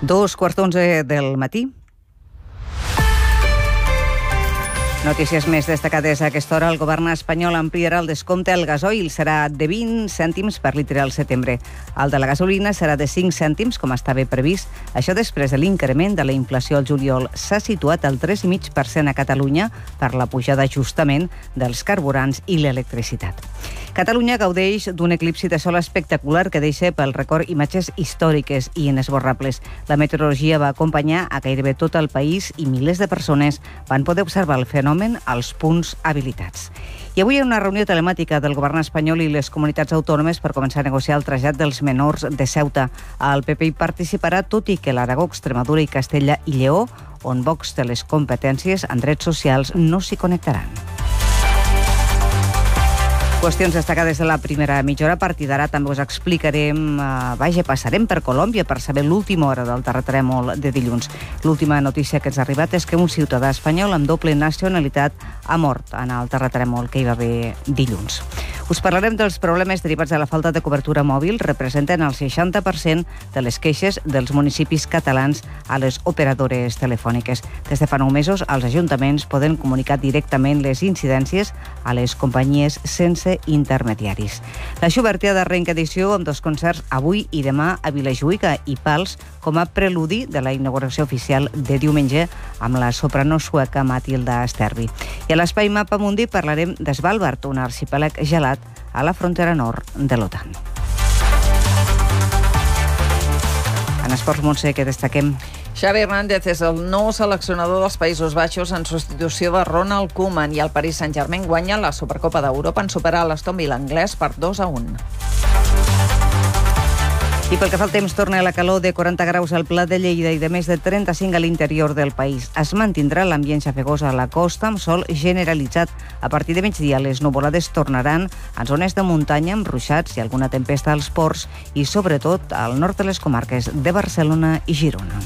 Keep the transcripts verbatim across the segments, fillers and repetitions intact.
Dos quarts d'onze del matí. Notícies més destacades a aquesta hora. El govern espanyol ampliarà el descompte al gasoil. Serà de vint cèntims per litre al setembre. El de la gasolina serà de cinc cèntims, com estava previst. Això després de l'increment de la inflació al juliol. S'ha situat al tres coma cinc per cent a Catalunya per la pujada justament dels carburants i l'electricitat. Catalunya gaudeix d'un eclipsi de sol espectacular que deixa pel record imatges històriques i inesborrables. La meteorologia va acompanyar a gairebé tot el país i milers de persones van poder observar el fenomen als punts habilitats. I avui hi ha una reunió telemàtica del govern espanyol i les comunitats autònomes per començar a negociar el trasllat dels menors de Ceuta. El P P hi participarà, tot i que l'Aragó, Extremadura i Castella i Lleó, on Vox té les competències en drets socials, no s'hi connectaran. Qüestions destacades de la primera mitja hora. A partir d'ara també us explicarem, eh, vaja, passarem per Colòmbia per saber l'última hora del terratrèmol de dilluns. L'última notícia que ens ha arribat és que un ciutadà espanyol amb doble nacionalitat ha mort en el terratrèmol que hi va haver dilluns. Us parlarem dels problemes derivats de la falta de cobertura mòbil. Representen el seixanta per cent de les queixes dels municipis catalans a les operadores telefòniques. Des de fa nou mesos, els ajuntaments poden comunicar directament les incidències a les companyies sense intermediaris. La Xubertia de reencadició amb dos concerts avui i demà a Vilajuïga i Pals com a preludi de la inauguració oficial de diumenge amb la soprano sueca Matilda Sterby. I a l'Espai Mapa Mundi parlarem de Svalbard, un arxipèlag gelat a la frontera nord de l'OTAN. En esports, Montse, què destaquem? Xavi Hernández és el nou seleccionador dels Països Baixos en substitució de Ronald Koeman i el Paris Saint-Germain guanya la Supercopa d'Europa en superar l'Aston Villa anglès per dos a un. I pel que fa al temps, torna a la calor de quaranta graus al Pla de Lleida i de més de trenta-cinc a l'interior del país. Es mantindrà l'ambient xafegós a la costa amb sol generalitzat. A partir de migdia les nuvolades tornaran en zones de muntanya amb ruixats i alguna tempesta als ports i sobretot al nord de les comarques de Barcelona i Girona.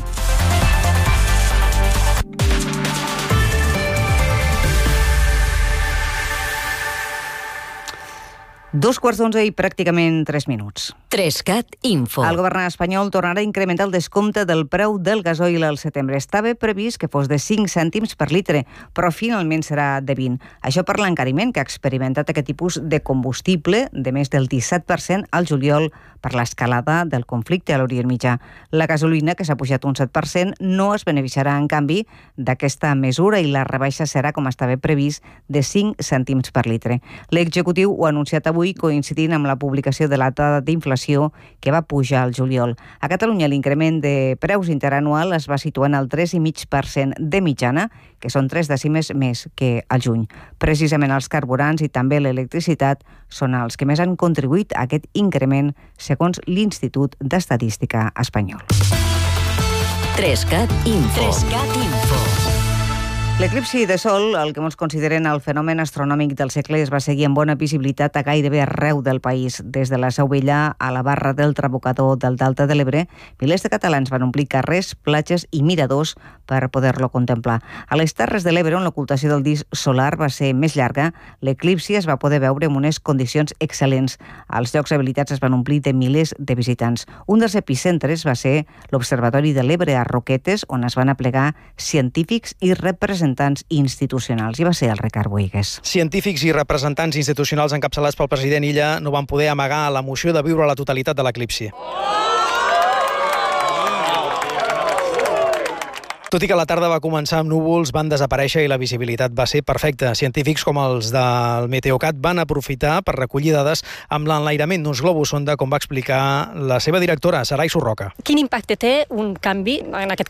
Dos quarts d'onze i pràcticament tres minuts. Trescat Info. El govern espanyol tornarà a incrementar el descompte del preu del gasoil al setembre. Estava previst que fos de cinc cèntims per litre, però finalment serà de vint. Això per l'encariment que ha experimentat aquest tipus de combustible de més del disset per cent al juliol per l'escalada del conflicte a l'Orient Mitjà. La gasolina, que s'ha pujat un set per cent, no es beneficiarà, en canvi, d'aquesta mesura i la rebaixa serà, com estava previst, de cinc cèntims per litre. L'executiu ho ha anunciat avui coincidint amb la publicació de la dada d'inflació que va pujar al juliol. A Catalunya l'increment de preus interanual es va situar en el tres coma cinc per cent de mitjana, que són tres dècimes més que al juny. Precisament els carburants i també l'electricitat són els que més han contribuït a aquest increment, segons l'Institut d'Estadística espanyol. Trescat Info. Trescat Info. L'eclipsi de sol, el que molts consideren el fenomen astronòmic del segle, es va seguir amb bona visibilitat a gairebé arreu del país. Des de la Seu Vella a la barra del Trabucador del Delta de l'Ebre, milers de catalans van omplir carrers, platges i miradors per poder-lo contemplar. A les Terres de l'Ebre, on l'ocultació del disc solar va ser més llarga, l'eclipsi es va poder veure en unes condicions excel·lents. Els llocs habilitats es van omplir de milers de visitants. Un dels epicentres va ser l'Observatori de l'Ebre a Roquetes, on es van aplegar científics i representants institucionals. I va ser el Ricard Boigues. Científics i representants institucionals encapçalats pel president Illa no van poder amagar l'emoció de viure la totalitat de l'eclipsi. Tot i que la tarda va començar amb núvols, van desaparèixer i la visibilitat va ser perfecta. Científics com els del Meteocat van aprofitar per recollir dades amb l'enlairament d'uns globus sonda, com va explicar la seva directora, Sarai Surroca. Quin impacte té un canvi, en aquest